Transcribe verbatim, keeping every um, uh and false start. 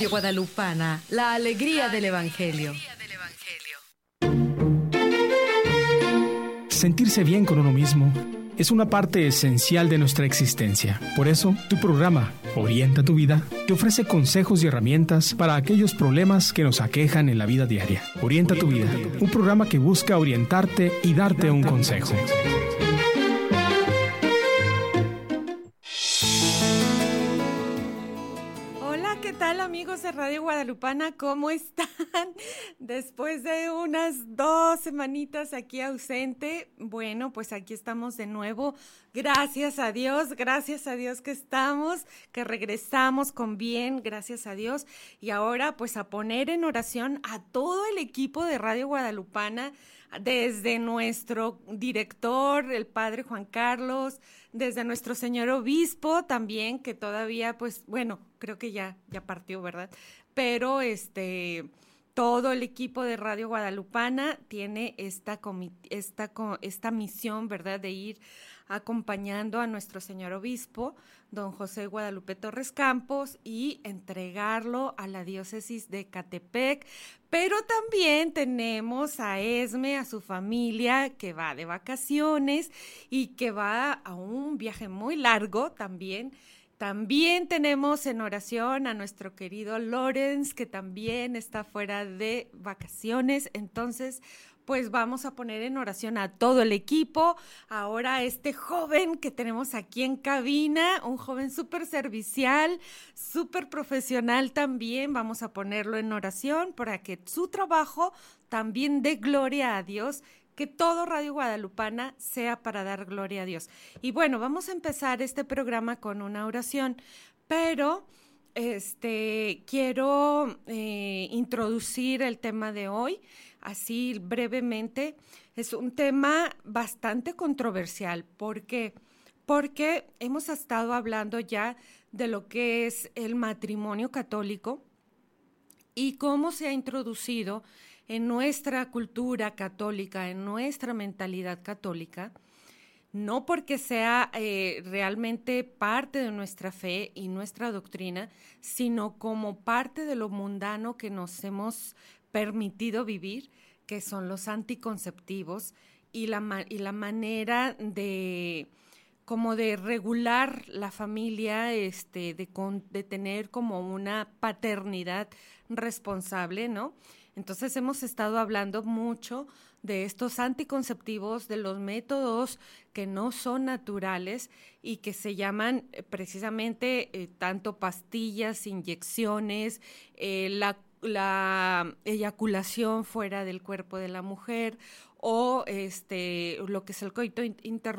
Guadalupana, la alegría del Evangelio. Sentirse bien con uno mismo es una parte esencial de nuestra existencia. Por eso, tu programa, Orienta tu Vida, te ofrece consejos y herramientas para aquellos problemas que nos aquejan en la vida diaria. Orienta tu Vida, un programa que busca orientarte y darte un consejo. ¿Qué tal, amigos de Radio Guadalupana? ¿Cómo están? Después de unas dos semanitas aquí ausente, bueno, pues aquí estamos de nuevo. Gracias a Dios, gracias a Dios que estamos, que regresamos con bien, gracias a Dios. Y ahora, pues a poner en oración a todo el equipo de Radio Guadalupana, desde nuestro director, el padre Juan Carlos, desde nuestro señor obispo también, que todavía, pues, bueno, creo que ya, ya partió, ¿verdad? Pero este, todo el equipo de Radio Guadalupana tiene esta, comi- esta, esta misión, ¿verdad?, de ir acompañando a nuestro señor obispo, don José Guadalupe Torres Campos, y entregarlo a la diócesis de Ecatepec. Pero también tenemos a Esme, a su familia, que va de vacaciones y que va a un viaje muy largo también. También tenemos en oración a nuestro querido Lorenz, que también está fuera de vacaciones. Entonces, pues vamos a poner en oración a todo el equipo. Ahora este joven que tenemos aquí en cabina, un joven súper servicial, súper profesional también, vamos a ponerlo en oración para que su trabajo también dé gloria a Dios, que todo Radio Guadalupana sea para dar gloria a Dios. Y bueno, vamos a empezar este programa con una oración, pero este, quiero eh, introducir el tema de hoy, así brevemente. Es un tema bastante controversial. ¿Por qué? Porque hemos estado hablando ya de lo que es el matrimonio católico y cómo se ha introducido en nuestra cultura católica, en nuestra mentalidad católica, no porque sea eh, realmente parte de nuestra fe y nuestra doctrina, sino como parte de lo mundano que nos hemos permitido vivir, que son los anticonceptivos y la, y la manera de, como de regular la familia, este, de, con, de tener como una paternidad responsable, ¿no? Entonces hemos estado hablando mucho de estos anticonceptivos, de los métodos que no son naturales y que se llaman eh, precisamente eh, tanto pastillas, inyecciones, eh, la, la eyaculación fuera del cuerpo de la mujer o este, lo que es el coito interrumpido